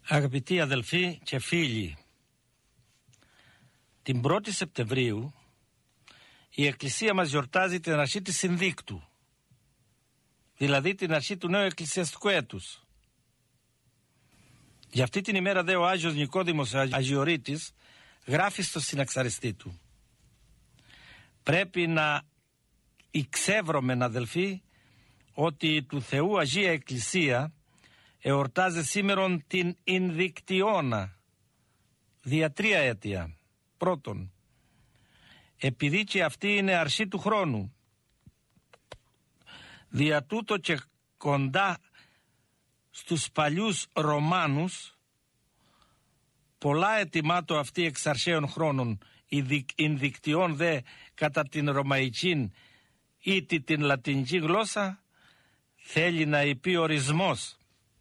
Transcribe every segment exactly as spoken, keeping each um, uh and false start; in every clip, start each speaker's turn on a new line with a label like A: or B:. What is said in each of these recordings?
A: Αγαπητοί αδελφοί και φίλοι, την πρώτη Σεπτεμβρίου η Εκκλησία μας γιορτάζει την αρχή της Συνδίκτου, δηλαδή την αρχή του νέου εκκλησιαστικού έτους. Για αυτή την ημέρα δε ο Άγιος Νικόδημος Αγιορείτης γράφει στο συναξαριστή του: πρέπει να εξεύρωμεν, αδελφοί, ότι του Θεού Αγία Εκκλησία εορτάζει σήμερον την Ινδικτιώνα δια τρία αίτια. Πρώτον, επειδή και αυτή είναι αρχή του χρόνου, δια τούτο και κοντά στους παλιούς Ρωμάνους πολλά ετοιμάτω αυτή εξ αρχαίων χρόνων, Ινδικτιών δε κατά την Ρωμαϊκή ή την Λατινική γλώσσα, θέλει να υπεί ορισμός.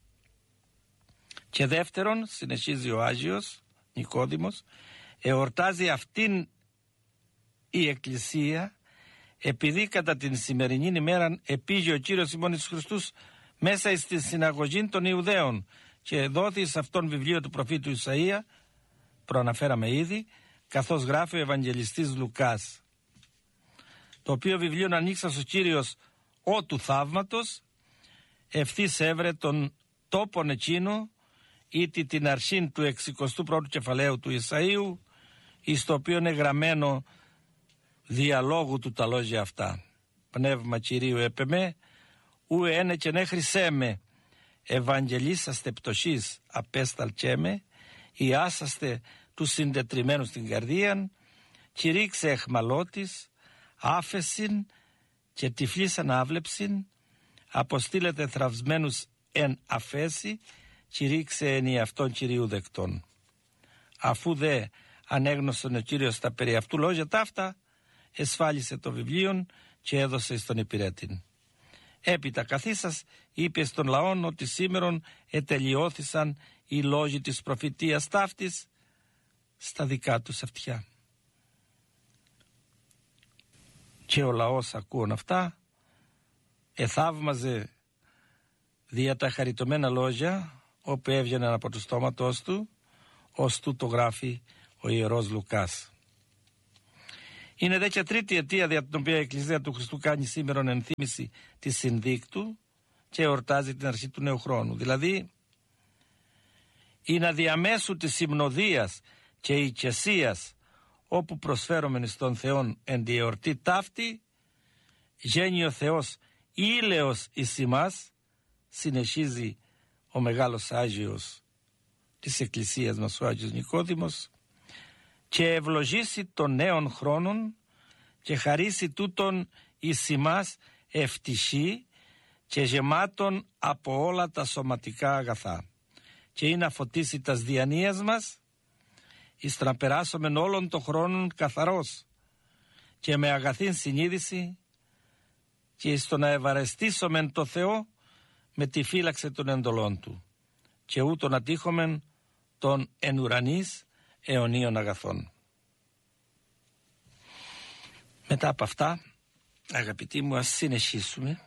A: Και δεύτερον, συνεχίζει ο Άγιος Νικόδημος, εορτάζει αυτήν η Εκκλησία επειδή κατά την σημερινή ημέρα επήγε ο Κύριος ημών Ιησούς Χριστούς μέσα στη συναγωγή των Ιουδαίων και δόθη σε αυτόν βιβλίο του προφήτου Ισαΐα, προαναφέραμε ήδη, καθώς γράφει ο Ευαγγελιστής Λουκάς, το οποίο βιβλίο ανοίξας ο Κύριος ο του θαύματος, ευθύς έβρε τον τόπον εκείνο ήτι την αρχήν του εξηκοστού πρώτου κεφαλαίου του Ισαΐου, εις το οποίο είναι γραμμένο διαλόγου του τα λόγια αυτά. Πνεύμα Κυρίου επεμέ, ου ένε και ναι χρυσέμε, ευαγγελίσαστε πτωσής απέσταλκέμε, ιάσαστε τους συντετριμένους στην καρδίαν, κηρύξε εχμαλώτης, άφεσιν και τυφλής ανάβλεψιν, αποστήλετε θραυσμένους εν αφέση, κηρύξε εν εαυτόν Κυρίου δεκτών. Αφού δε ανέγνωσαν ο Κύριος τα περί αυτού λόγια ταύτα, εσφάλισε το βιβλίο και έδωσε στον υπηρέτην. Έπειτα καθίσας είπε στον λαόν ότι σήμερον ετελειώθησαν οι λόγοι της προφητείας ταύτης στα δικά τους αυτιά. Και ο λαός ακούων αυτά, εθαύμαζε δια τα χαριτωμένα λόγια όπου έβγαιναν από το στόματός του, ως τούτο γράφει ο Ιερός Λουκάς. Είναι δε και τρίτη αιτία δια την οποία η Εκκλησία του Χριστού κάνει σήμερον ενθύμηση της Συνδίκτου και εορτάζει την αρχή του νέου χρόνου. Δηλαδή, είναι διαμέσου της συμνοδίας και οικεσίας όπου προσφέρομεν στον Θεόν εν τη εορτή ταύτη, γένει ο Θεός ήλαιος εις ημάς, συνεχίζει ο μεγάλος Άγιος της Εκκλησίας μας, ο Άγιος Νικόδημος, και ευλογήσει των νέων χρόνων και χαρίσει τούτον εις ημάς ευτυχή και γεμάτον από όλα τα σωματικά αγαθά, και είναι να φωτίσει τας διανοίας μας εις να περάσομεν όλων των χρόνων καθαρός και με αγαθήν συνείδηση και εις το να ευαρεστήσομεν το Θεό με τη φύλαξη των εντολών Του και ούτω να τύχομεν των εν ουρανής αιωνίων αγαθών. Μετά από αυτά, αγαπητοί μου, ας συνεχίσουμε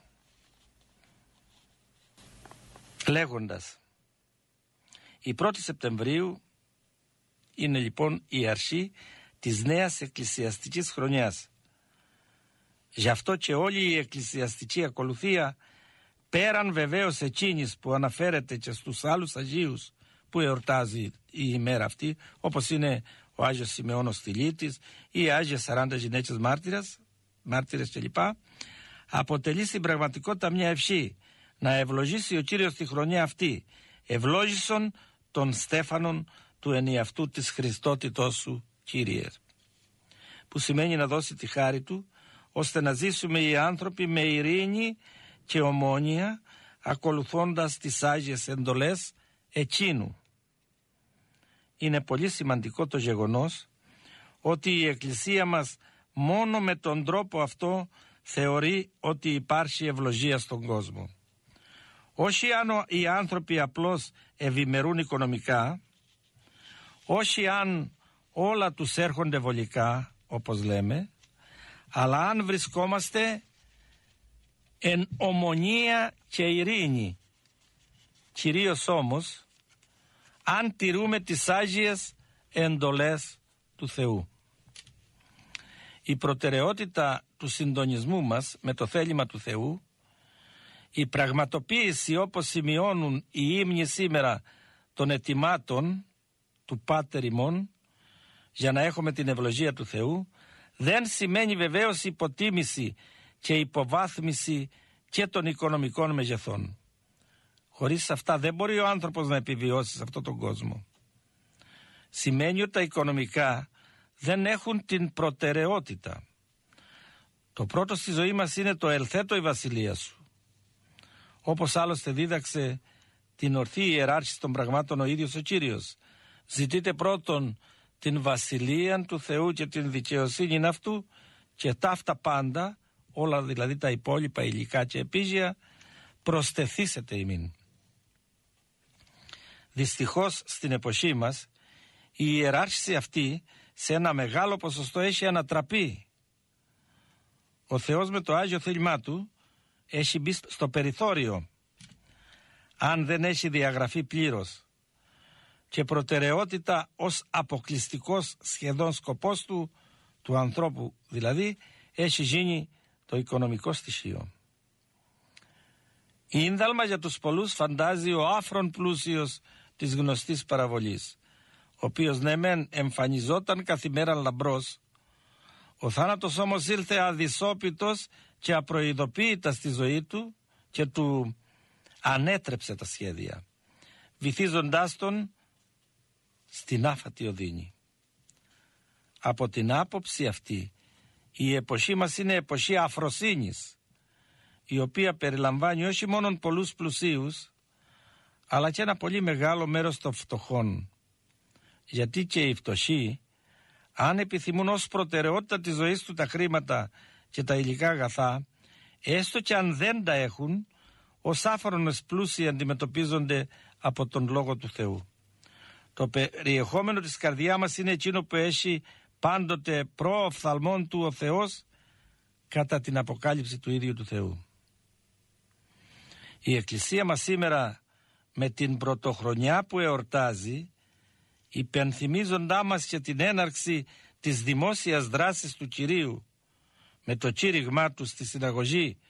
A: λέγοντας: η πρώτη Σεπτεμβρίου είναι λοιπόν η αρχή της νέας εκκλησιαστικής χρονιάς. Γι' αυτό και όλη η εκκλησιαστική ακολουθία, πέραν βεβαίως εκείνης που αναφέρεται και στους άλλους Αγίους που εορτάζει η ημέρα αυτή, όπως είναι ο Άγιος Σιμεών Στυλίτης ή οι Άγιες σαράντα γυναίκες μάρτυρες, μάρτυρες κλπ., αποτελεί στην πραγματικότητα μια ευχή να ευλογήσει ο Κύριος τη χρονιά αυτή, ευλόγησον των στέφανων του ενιαυτού της Χριστότητός σου, Κύριε, που σημαίνει να δώσει τη χάρη Του, ώστε να ζήσουμε οι άνθρωποι με ειρήνη και ομόνοια, ακολουθώντας τις Άγιες εντολές εκείνου. Είναι πολύ σημαντικό το γεγονός ότι η Εκκλησία μας μόνο με τον τρόπο αυτό θεωρεί ότι υπάρχει ευλογία στον κόσμο. Όχι αν οι άνθρωποι απλώς ευημερούν οικονομικά, όχι αν όλα τους έρχονται βολικά, όπως λέμε, αλλά αν βρισκόμαστε εν ομονία και ειρήνη. Κυρίως όμως αν τηρούμε τις άγιες εντολές του Θεού. Η προτεραιότητα του συντονισμού μας με το θέλημα του Θεού, η πραγματοποίηση όπως σημειώνουν οι ύμνοι σήμερα των ετοιμάτων του Πάτερ ημών για να έχουμε την ευλογία του Θεού, δεν σημαίνει βεβαίως υποτίμηση και υποβάθμιση και των οικονομικών μεγεθών. Χωρίς αυτά δεν μπορεί ο άνθρωπος να επιβιώσει σε αυτόν τον κόσμο. Σημαίνει ότι τα οικονομικά δεν έχουν την προτεραιότητα. Το πρώτο στη ζωή μας είναι το ελθέτω η βασιλεία σου. Όπως άλλωστε δίδαξε την ορθή ιεράρχηση των πραγμάτων ο ίδιος ο Κύριος. Ζητείτε πρώτον την βασιλεία του Θεού και την δικαιοσύνη αυτού και ταύτα πάντα, όλα δηλαδή τα υπόλοιπα υλικά και επίγεια, προστεθήσετε ημίν. Δυστυχώς στην εποχή μας η ιεράρχηση αυτή σε ένα μεγάλο ποσοστό έχει ανατραπεί. Ο Θεός με το Άγιο θέλημά του έχει μπει στο περιθώριο, αν δεν έχει διαγραφεί πλήρως, και προτεραιότητα ως αποκλειστικός σχεδόν σκοπός του, του ανθρώπου δηλαδή, έχει γίνει το οικονομικό στοιχείο. Η ίνδαλμα για τους πολλούς φαντάζει ο άφρον πλούσιος της γνωστής παραβολής, ο οποίος ναι μεν εμφανιζόταν καθημέρα λαμπρός, ο θάνατος όμως ήλθε αδυσόπιτος και απροειδοποίητα στη ζωή του και του ανέτρεψε τα σχέδια, βυθίζοντάς τον στην άφατη οδύνη. Από την άποψη αυτή η εποχή μας είναι εποχή αφροσύνης, η οποία περιλαμβάνει όχι μόνο πολλούς πλουσίους, αλλά και ένα πολύ μεγάλο μέρος των φτωχών. Γιατί και οι φτωχοί, αν επιθυμούν ως προτεραιότητα της ζωής του τα χρήματα και τα υλικά αγαθά, έστω και αν δεν τα έχουν, ως άφρονες πλούσιοι αντιμετωπίζονται από τον Λόγο του Θεού. Το περιεχόμενο της καρδιά μας είναι εκείνο που έχει πάντοτε προοφθαλμόν του ο Θεός κατά την αποκάλυψη του ίδιου του Θεού. Η Εκκλησία μας σήμερα με την πρωτοχρονιά που εορτάζει, υπενθυμίζοντά μας και την έναρξη της δημόσιας δράσης του Κυρίου με το κήρυγμά του στη συναγωγή